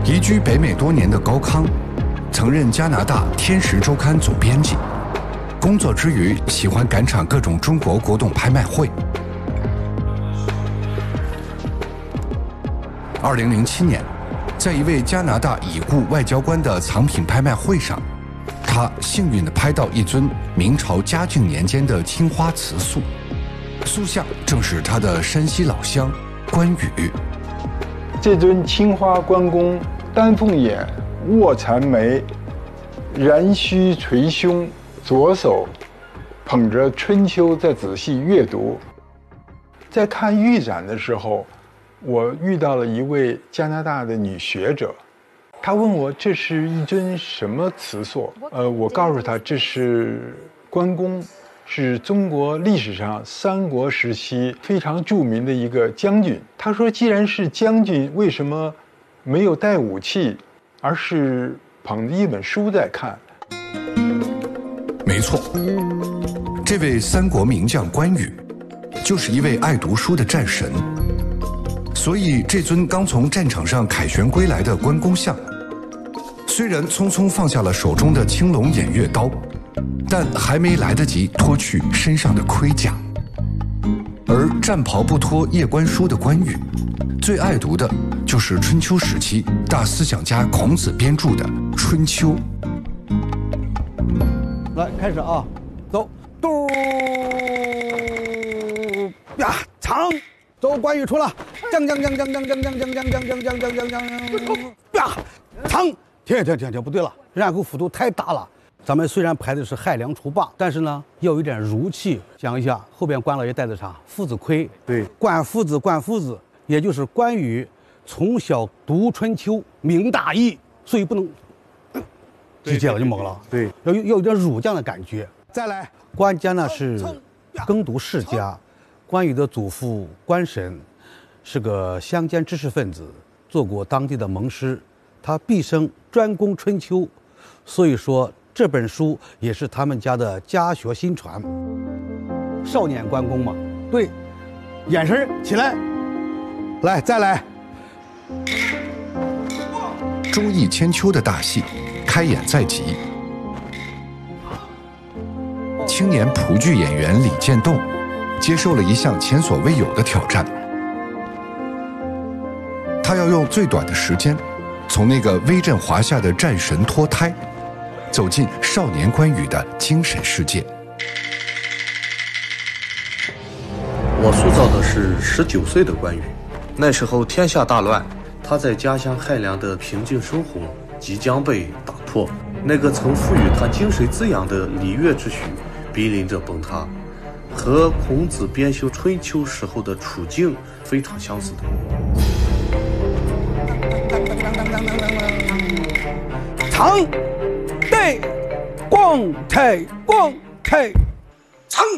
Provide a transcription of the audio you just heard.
移居北美多年的高康，曾任加拿大《天时周刊》总编辑，工作之余喜欢赶场各种中国古董拍卖会。2007年，在一位加拿大已故外交官的藏品拍卖会上，他幸运地拍到一尊明朝嘉靖年间的青花瓷塑，塑像正是他的山西老乡关羽。 这尊青花关公，丹凤眼，卧蚕眉，髯须垂胸，左手捧着《春秋》在仔细阅读。在看预展的时候，我遇到了一位加拿大的女学者，她问我这是一尊什么瓷塑？我告诉她这是关公，是中国历史上三国时期非常著名的一个将军。她说，既然是将军，为什么没有带武器，而是捧着一本书在看？ 没错，这位三国名将关羽，就是一位爱读书的战神。所以这尊刚从战场上凯旋归来的关公像，虽然匆匆放下了手中的青龙偃月刀，但还没来得及脱去身上的盔甲。而战袍不脱夜观书的关羽，最爱读的就是春秋时期大思想家孔子编著的《春秋》。 来，开始啊，走，嘟呀，长，走，关羽出了，将，呀，长，停，不对了，然后幅度太大了。咱们虽然排的是亥良除霸，但是呢，要有点儒气。讲一下，后边关老爷戴的啥？夫子盔。 对， 关夫子，也就是关羽从小读春秋，明大义，所以不能直接了就懵了。 对， 要有点儒将的感觉。再来，关家呢是耕读世家，关羽的祖父关神是个乡间知识分子，做过当地的盟师，他毕生专攻春秋，所以说这本书也是他们家的家学新传。少年关公嘛，对，眼神起来，来再来。 周易千秋的大戏开演在即，青年蒲剧演员李建栋接受了一项前所未有的挑战，他要用最短的时间，从那个威震华夏的战神脱胎，走进少年关羽的精神世界。 我塑造的是19岁的关羽，那时候天下大乱，他在家乡亥良的平静生活即将被打破，那个曾赋予他精神滋养的礼乐秩序濒临着崩塌，和孔子编修《春秋》时候的处境非常相似的。 长，对，光太，